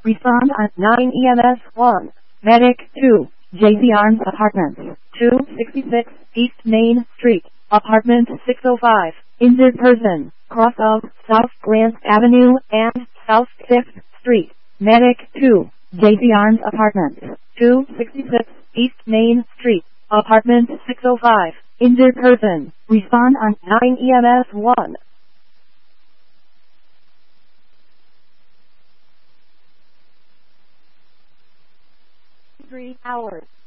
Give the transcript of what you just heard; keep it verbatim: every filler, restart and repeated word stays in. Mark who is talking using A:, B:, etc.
A: Respond on nine E M S one. Medic two. J Z Arms Apartments, two sixty-six East Main Street, Apartment six oh five. Injured person, cross of South Grant Avenue and South fifth Street. Medic two. J Z Arms Apartments, two sixty-six East Main Street, Apartment six oh five. Injured person. Respond on nine E M S one. Three hours.